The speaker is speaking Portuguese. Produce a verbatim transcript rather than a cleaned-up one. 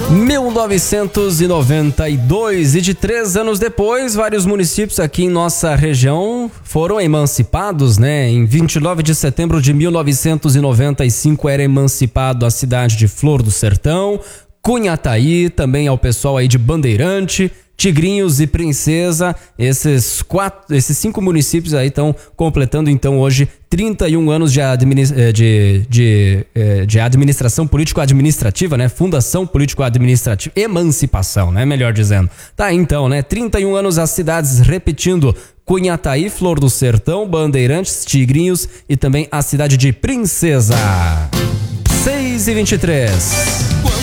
mil novecentos e noventa e dois, e de três anos depois, vários municípios aqui em nossa região foram emancipados, né? Em vinte e nove de setembro de mil novecentos e noventa e cinco era emancipado a cidade de Flor do Sertão, Cunhataí, também ao pessoal aí de Bandeirante, Tigrinhos e Princesa. Esses quatro, esses cinco municípios aí estão completando então hoje trinta e um anos de, administ- de, de, de administração político-administrativa, né? Fundação político-administrativa, emancipação, né? Melhor dizendo. Tá então, né? trinta e um anos as cidades repetindo: Cunhataí, Flor do Sertão, Bandeirantes, Tigrinhos e também a cidade de Princesa. seis e vinte e três.